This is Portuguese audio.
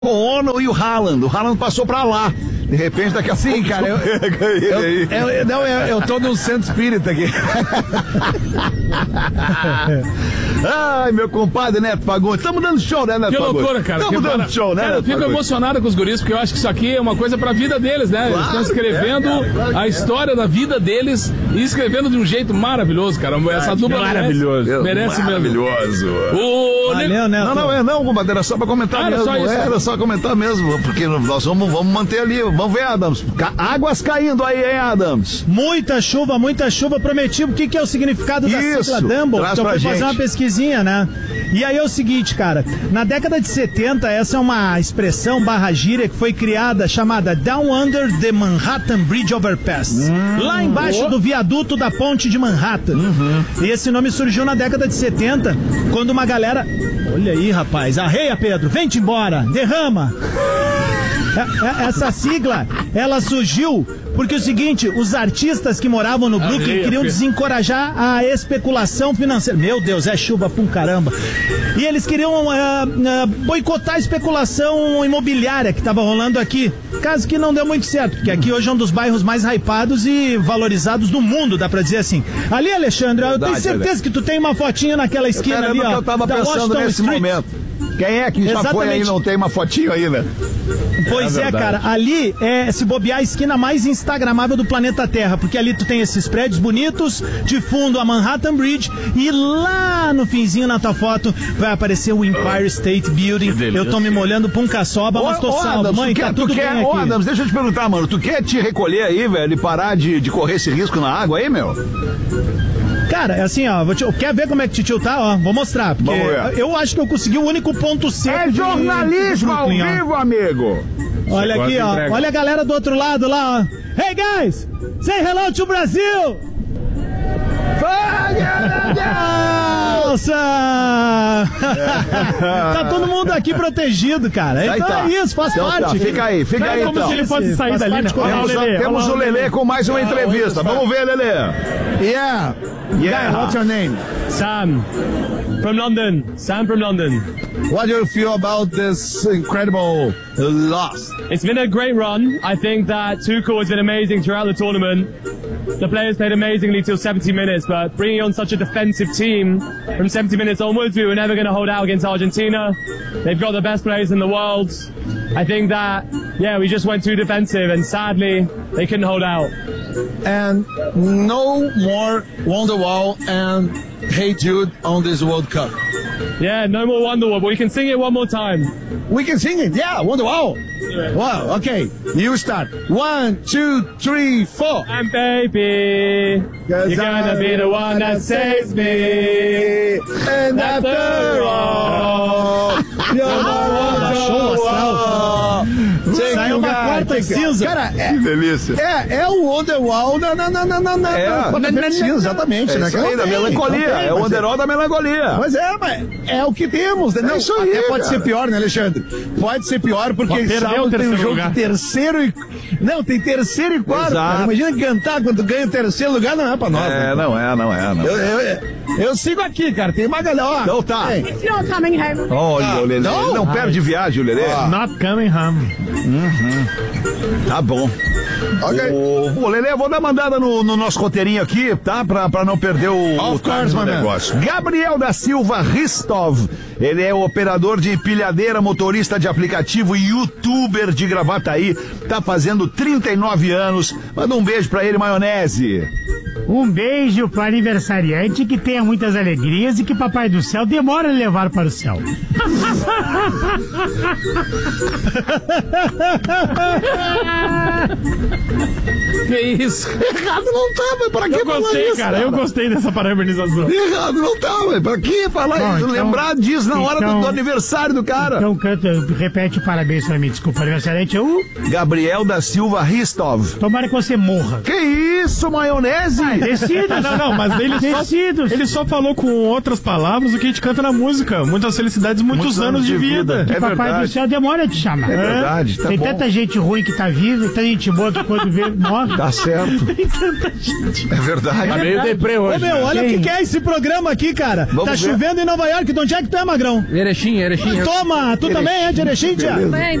o Ono e o Haaland. O Haaland passou pra lá. De repente, daqui a pouco... Sim, cara, eu tô num centro espírita aqui. Ai, meu compadre Neto Fagundes. Estamos dando show, né, Neto Fagundes? Que loucura, cara. Estamos dando show, né, cara, eu Neto fico Fagundes? emocionado com os guris, porque eu acho que isso aqui é uma coisa pra vida deles, né? Eles estão escrevendo a história da vida deles e escrevendo de um jeito maravilhoso, cara. Essa dupla merece maravilhoso. Valeu, Neto. Não, compadre, era só pra comentar mesmo. Só isso, era só comentar mesmo, porque nós vamos manter ali. Vamos ver, Adams. Águas caindo aí, hein, Adams? Muita chuva. Prometi o que é o significado da sigla Dumble. Traz Então pra fui gente. fazer uma pesquisinha, né? E aí é o seguinte, cara. Na década de 70, essa é uma expressão / gíria que foi criada, chamada Down Under the Manhattan Bridge Overpass. Lá embaixo do viaduto da ponte de Manhattan. E esse nome surgiu na década de 70, quando uma galera... Olha aí, rapaz. Arreia, Pedro. Vem-te embora. Derrama. Essa sigla, ela surgiu porque é o seguinte, os artistas que moravam no Brooklyn queriam desencorajar a especulação financeira. Meu Deus, é chuva pra um caramba. E eles queriam boicotar a especulação imobiliária que estava rolando aqui. Caso que não deu muito certo, porque aqui hoje é um dos bairros mais hypados e valorizados do mundo, dá pra dizer assim. Ali, Alexandre, eu tenho certeza que tu tem uma fotinha naquela esquina ali, ó. Que eu tava da pensando Washington nesse Street. momento. Quem é que já foi aí e não tem uma fotinho aí, né? Pois é, cara, ali é, se bobear, a esquina mais instagramável do planeta Terra, porque ali tu tem esses prédios bonitos, de fundo a Manhattan Bridge, e lá no finzinho na tua foto vai aparecer o Empire State Building. Eu tô me molhando pra um caçoba, mas tô salvo. Adams, Mãe, tá tudo bem aqui. Ô, Adams, deixa eu te perguntar, mano, tu quer te recolher aí, velho, e parar de correr esse risco na água aí, meu? Cara, é assim, ó, quer ver como é que Titio tá? Ó, vou mostrar, porque eu acho que eu consegui o único ponto seco. É jornalismo ao vivo, amigo. Olha aqui, ó, olha a galera do outro lado lá, ó. Hey, guys, say hello to Brasil! Nossa! Tá todo mundo aqui protegido, cara. Então tá. É isso, faz parte. Tá. Fica aí como então. se ele fosse sair dali, né? Temos o Lelê com mais uma entrevista. Vamos ver, Lelê. Yeah. What's your name? Sam. From London. Sam from London. What do you feel about this incredible loss? It's been a great run. I think that Tuchel has been amazing throughout the tournament. The players played amazingly till 70 minutes, but bringing on such a defensive team from 70 minutes onwards, we were never going to hold out against Argentina. They've got the best players in the world. I think that, we just went too defensive, and sadly, they couldn't hold out. And no more Wonderwall and Hey Jude on this World Cup. Yeah, no more Wonderwall, but we can sing it one more time. We can sing it, yeah, Wonderwall. Yeah. Wow, okay, you start. 1, 2, 3, 4. And baby, you're gonna be the one that saves me. And after all, you're my Wonderwall. Saiu uma quarta cinza. Cara, que delícia. É o Wonderwall na cinza, exatamente. É isso aí, da melancolia. É o Wonderwall da melancolia. Mas mas é o que temos, né? É isso aí, até pode ser pior, né, Alexandre? Pode ser pior, porque sábado tem um jogo de terceiro e... Não, tem terceiro e quarto. Cara. Imagina cantar quando ganha o terceiro lugar, não é pra nós. Não é. Eu sigo aqui, cara. Tem uma galera, ó. Então tá. It's not coming home. Olha, o Lelê. Ele não perde viagem, o Lelê. Not coming home. Tá bom. Ok. Ô, Lelê, vou dar uma mandada no nosso roteirinho aqui, tá? Pra não perder o negócio. Gabriel da Silva Ristov. Ele é operador de empilhadeira, motorista de aplicativo e youtuber de Gravataí. Tá fazendo 39 anos. Manda um beijo pra ele, maionese. Um beijo para o aniversariante, que tenha muitas alegrias e que Papai do Céu demora a levar para o céu. Que isso? Errado não tá, mas pra que eu gostei, isso, cara? Eu gostei dessa parabenização. Errado não tá, mas pra que falar isso? Então, lembrar disso na hora do aniversário do cara. Então repete o parabéns para mim. Desculpa, o aniversariante é o... Gabriel da Silva Ristov. Tomara que você morra. Que isso, maionese? Tecidos. Não, mas ele só falou com outras palavras o que a gente canta na música. Muitas felicidades, muitos anos de vida. Que Papai do Céu demora a te chamar. É verdade, tá Tem bom. tanta gente ruim que tá viva, tanta gente boa que quando vê, morre. Tá certo. Tem tanta gente. É verdade. Tá meio deprê hoje. Ô, meu, olha o que é esse programa aqui, cara. Vamos Tá ver. chovendo em Nova York. De onde é que tu é, Magrão? Erechim. Toma, tu também é de Erechim, tia?